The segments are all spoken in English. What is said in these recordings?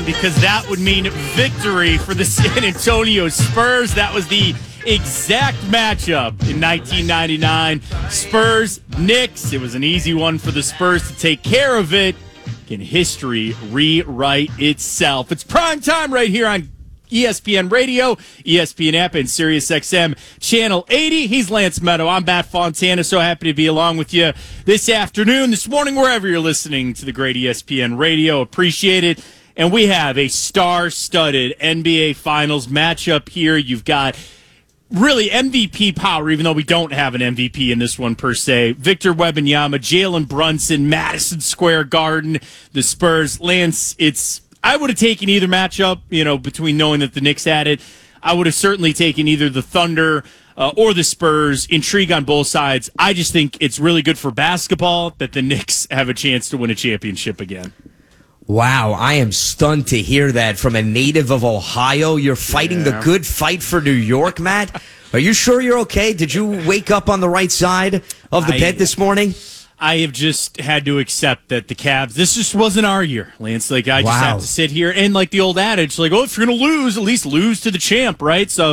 because that would mean victory for the San Antonio Spurs. That was the exact matchup in 1999. Spurs-Knicks. It was an easy one for the Spurs to take care of it. Can history rewrite itself? It's prime time right here on ESPN Radio, ESPN app, and SiriusXM Channel 80. He's Lance Meadow. I'm Matt Fontana. So happy to be along with you this afternoon, this morning, wherever you're listening to the great ESPN Radio. Appreciate it. And we have a star-studded NBA Finals matchup here. You've got really MVP power, even though we don't have an MVP in this one per se. Victor Wembanyama, Jalen Brunson, Madison Square Garden, the Spurs. Lance, I would have taken either matchup, between knowing that the Knicks had it. I would have certainly taken either the Thunder or the Spurs. Intrigue on both sides. I just think it's really good for basketball that the Knicks have a chance to win a championship again. Wow, I am stunned to hear that from a native of Ohio. You're fighting the good fight for New York, Matt. Are you sure you're okay? Did you wake up on the right side of the bed this morning? I have just had to accept that the Cavs, this just wasn't our year, Lance. I just have to sit here and like the old adage, if you're going to lose, at least lose to the champ, right? So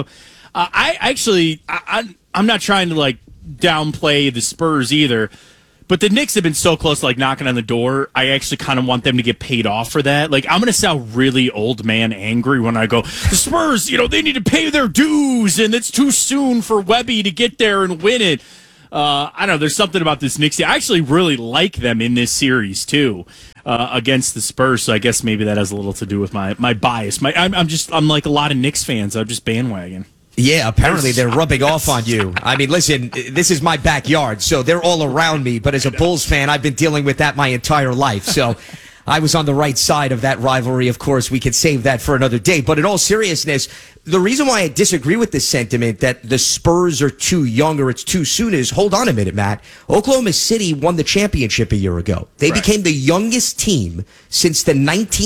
I'm not trying to downplay the Spurs either, but the Knicks have been so close to knocking on the door. I actually kind of want them to get paid off for that. I'm going to sound really old man angry when I go, the Spurs, they need to pay their dues and it's too soon for Webby to get there and win it. I don't know. There's something about this Knicks team. I actually really like them in this series too, against the Spurs. So I guess maybe that has a little to do with my bias. I'm like a lot of Knicks fans. I'm just bandwagon. Yeah, apparently they're rubbing off on you. I mean, listen, this is my backyard, so they're all around me. But as a Bulls fan, I've been dealing with that my entire life. So I was on the right side of that rivalry. Of course, we could save that for another day. But in all seriousness, the reason why I disagree with this sentiment that the Spurs are too young or it's too soon is, hold on a minute, Matt. Oklahoma City won the championship a year ago. They became the youngest team since the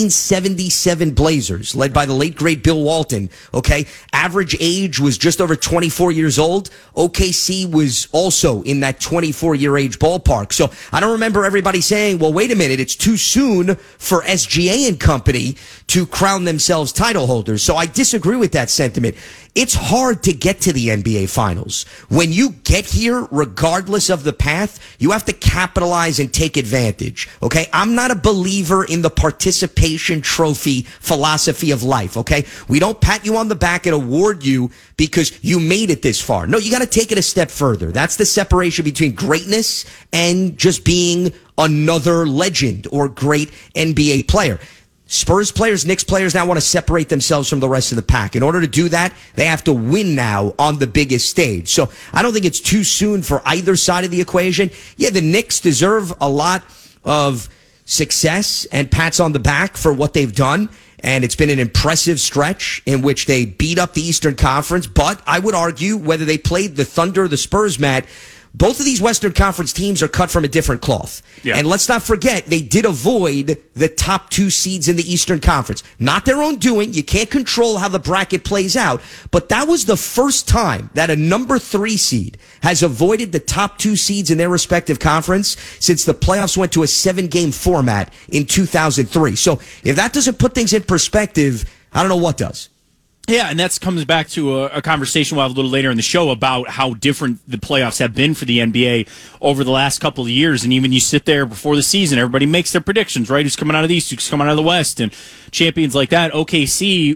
1977 Blazers, led by the late, great Bill Walton. Okay. Average age was just over 24 years old. OKC was also in that 24-year age ballpark. So I don't remember everybody saying, well, wait a minute, it's too soon for SGA and company to crown themselves title holders. So I disagree with that sentiment. It's hard to get to the NBA Finals. When you get here, regardless of the path, you have to capitalize and take advantage. Okay? I'm not a believer in the participation trophy philosophy of life. Okay? We don't pat you on the back and award you because you made it this far. No, you got to take it a step further. That's the separation between greatness and just being another legend or great NBA player. Spurs players, Knicks players now want to separate themselves from the rest of the pack. In order to do that, they have to win now on the biggest stage. So I don't think it's too soon for either side of the equation. Yeah, the Knicks deserve a lot of success and pats on the back for what they've done. And it's been an impressive stretch in which they beat up the Eastern Conference. But I would argue whether they played the Thunder or the Spurs, Matt, both of these Western Conference teams are cut from a different cloth. Yeah. And let's not forget, they did avoid the top two seeds in the Eastern Conference. Not their own doing. You can't control how the bracket plays out. But that was the first time that a number 3 seed has avoided the top two seeds in their respective conference since the playoffs went to a 7-game format in 2003. So if that doesn't put things in perspective, I don't know what does. Yeah, and that comes back to a conversation we'll have a little later in the show about how different the playoffs have been for the NBA over the last couple of years. And even you sit there before the season, everybody makes their predictions, right? Who's coming out of the East, who's coming out of the West, and champions like that. OKC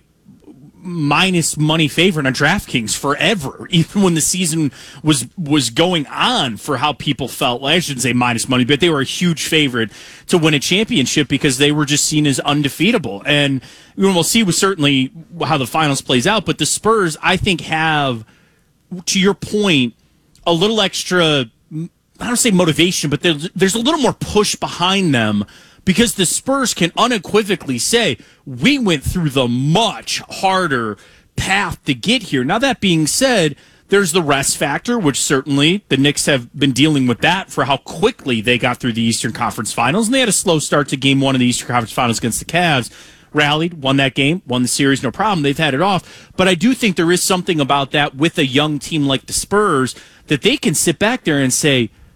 minus money favorite on DraftKings forever, even when the season was going on for how people felt. Well, I shouldn't say minus money, but they were a huge favorite to win a championship because they were just seen as undefeatable. And we'll see certainly how the finals plays out, but the Spurs, I think, have, to your point, a little extra, I don't say motivation, but there's a little more push behind them because the Spurs can unequivocally say, we went through the much harder path to get here. Now, that being said, there's the rest factor, which certainly the Knicks have been dealing with that for how quickly they got through the Eastern Conference Finals. And they had a slow start to Game 1 of the Eastern Conference Finals against the Cavs. Rallied, won that game, won the series, no problem. They've had it off. But I do think there is something about that with a young team like the Spurs that they can sit back there and say,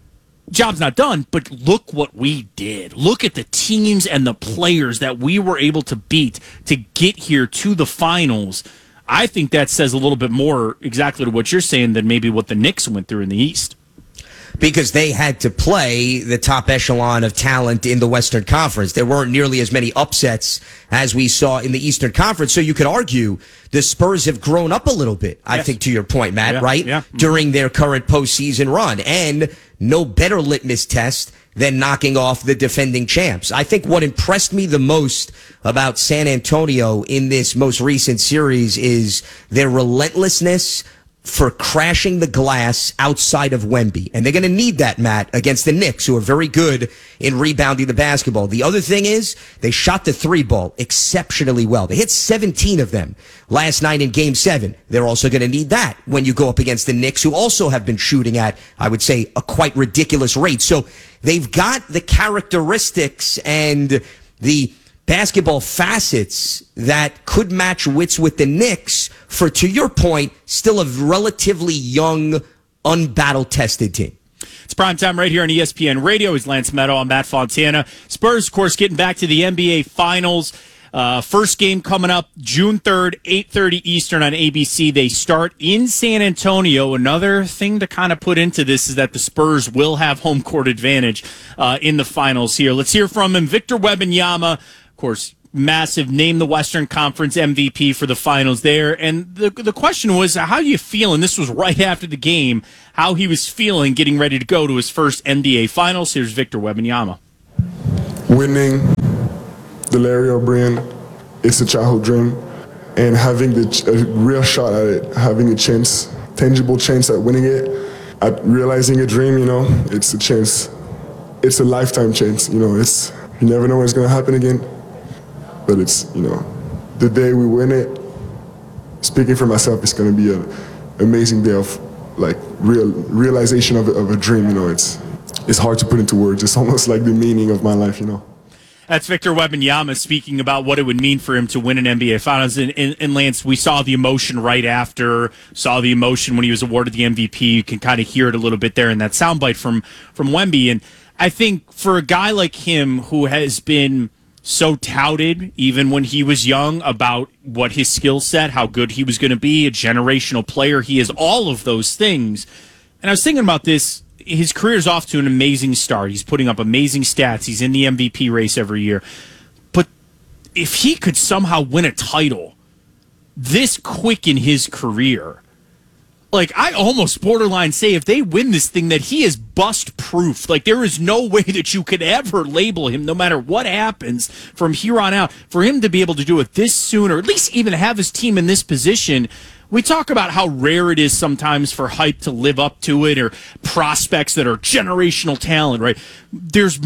job's not done, but look what we did. Look at the teams and the players that we were able to beat to get here to the finals. I think that says a little bit more exactly to what you're saying than maybe what the Knicks went through in the East. Because they had to play the top echelon of talent in the Western Conference. There weren't nearly as many upsets as we saw in the Eastern Conference. So you could argue the Spurs have grown up a little bit, I think, to your point, Matt, right? Yeah. During their current postseason run. And no better litmus test than knocking off the defending champs. I think what impressed me the most about San Antonio in this most recent series is their relentlessness for crashing the glass outside of Wemby. And they're going to need that, Matt, against the Knicks, who are very good in rebounding the basketball. The other thing is they shot the three ball exceptionally well. They hit 17 of them last night in Game 7. They're also going to need that when you go up against the Knicks, who also have been shooting at, I would say, a quite ridiculous rate. So they've got the characteristics and the basketball facets that could match wits with the Knicks for, to your point, still a relatively young, unbattle-tested team. It's primetime right here on ESPN Radio. He's Lance Meadow. I'm Matt Fontana. Spurs, of course, getting back to the NBA Finals. First game coming up June 3rd, 8:30 Eastern on ABC. They start in San Antonio. Another thing to kind of put into this is that the Spurs will have home court advantage in the finals here. Let's hear from him. Victor Wembanyama, of course, massive, named the Western Conference MVP for the finals there. And the question was, how are you feeling? This was right after the game, how he was feeling getting ready to go to his first NBA Finals. Here's Victor Wembanyama. Winning the Larry O'Brien is a childhood dream. And having a real shot at it, having a chance, tangible chance at winning it, at realizing a dream, it's a chance. It's a lifetime chance, you never know when it's going to happen again. But it's, the day we win it, speaking for myself, it's going to be an amazing day of, realization of a dream, It's hard to put into words. It's almost like the meaning of my life, That's Victor Wembanyama speaking about what it would mean for him to win an NBA Finals. And Lance, we saw the emotion right after, saw the emotion when he was awarded the MVP. You can kind of hear it a little bit there in that soundbite from Wemby. And I think for a guy like him who has been so touted, even when he was young, about what his skill set, how good he was going to be, a generational player. He is all of those things. And I was thinking about this. His career is off to an amazing start. He's putting up amazing stats. He's in the MVP race every year. But if he could somehow win a title this quick in his career, I almost borderline say if they win this thing that he is bust proof. There is no way that you could ever label him, no matter what happens from here on out, for him to be able to do it this soon, or at least even have his team in this position. We talk about how rare it is sometimes for hype to live up to it, or prospects that are generational talent, right? There's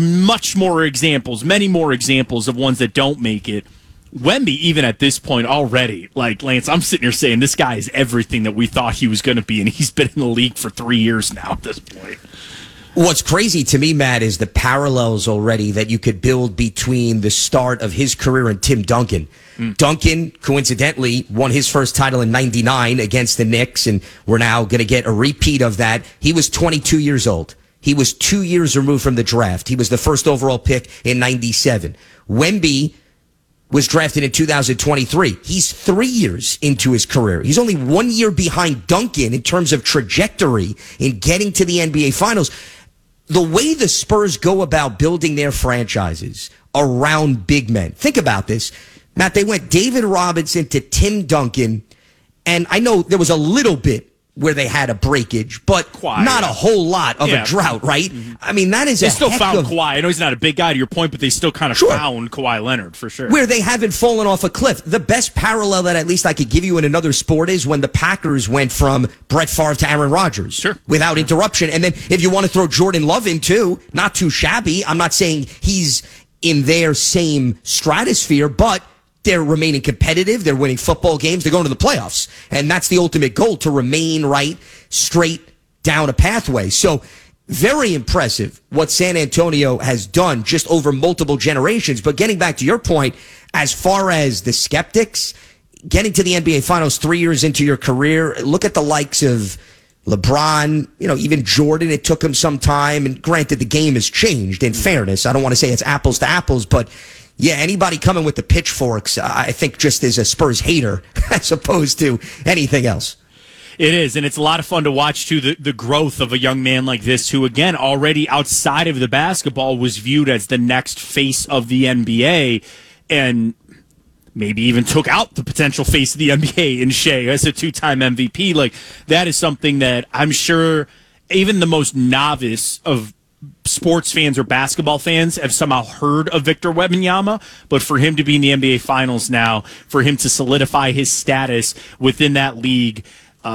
many more examples of ones that don't make it. Wemby, even at this point already, Lance, I'm sitting here saying this guy is everything that we thought he was going to be, and he's been in the league for 3 years now at this point. What's crazy to me, Matt, is the parallels already that you could build between the start of his career and Tim Duncan. Duncan, coincidentally, won his first title in '99 against the Knicks, and we're now going to get a repeat of that. He was 22 years old. He was 2 years removed from the draft. He was the first overall pick in '97. Wemby was drafted in 2023. He's 3 years into his career. He's only 1 year behind Duncan in terms of trajectory in getting to the NBA Finals. The way the Spurs go about building their franchises around big men. Think about this. Matt, they went David Robinson to Tim Duncan, and I know there was a little bit where they had a breakage, but not a whole lot of a drought, right? Mm-hmm. I mean, that is they still found Kawhi. I know he's not a big guy to your point, but they still kind of found Kawhi Leonard for sure. Where they haven't fallen off a cliff. The best parallel that at least I could give you in another sport is when the Packers went from Brett Favre to Aaron Rodgers without interruption. And then if you want to throw Jordan Love in too, not too shabby. I'm not saying he's in their same stratosphere, but they're remaining competitive. They're winning football games. They're going to the playoffs. And that's the ultimate goal, to remain straight down a pathway. So very impressive what San Antonio has done just over multiple generations. But getting back to your point, as far as the skeptics, getting to the NBA Finals 3 years into your career, look at the likes of LeBron, even Jordan, it took him some time. And granted, the game has changed, in fairness. I don't want to say it's apples to apples, but yeah, anybody coming with the pitchforks, I think just is a Spurs hater as opposed to anything else. It is, and it's a lot of fun to watch, too, the growth of a young man like this who, again, already outside of the basketball was viewed as the next face of the NBA and maybe even took out the potential face of the NBA in Shea as a two-time MVP. Like, that is something that I'm sure even the most novice of sports fans or basketball fans have somehow heard of Victor Wembanyama, but for him to be in the NBA Finals now, for him to solidify his status within that league,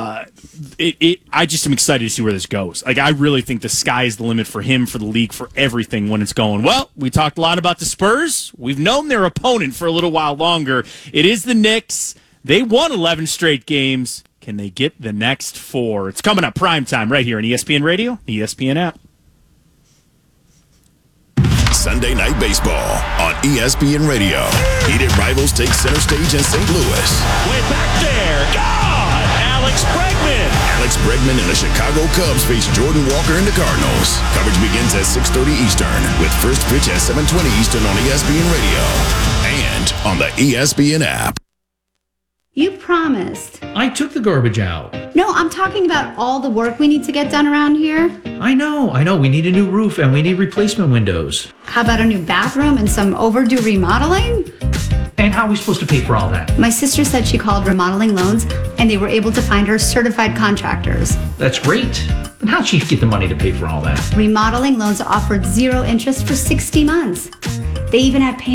I just am excited to see where this goes. Like, I really think the sky is the limit for him, for the league, for everything when it's going. Well, we talked a lot about the Spurs. We've known their opponent for a little while longer. It is the Knicks. They won 11 straight games. Can they get the next 4? It's coming up prime time right here on ESPN Radio, the ESPN app. Sunday Night Baseball on ESPN Radio. Heated rivals take center stage in St. Louis. Way back there. God! Alex Bregman. Alex Bregman and the Chicago Cubs face Jordan Walker and the Cardinals. Coverage begins at 6:30 Eastern with first pitch at 7:20 Eastern on ESPN Radio and on the ESPN app. You promised. I took the garbage out. No, I'm talking about all the work we need to get done around here. I know. We need a new roof and we need replacement windows. How about a new bathroom and some overdue remodeling? And how are we supposed to pay for all that? My sister said she called Remodeling Loans and they were able to find her certified contractors. That's great. But how'd she get the money to pay for all that? Remodeling Loans offered 0 interest for 60 months. They even had payment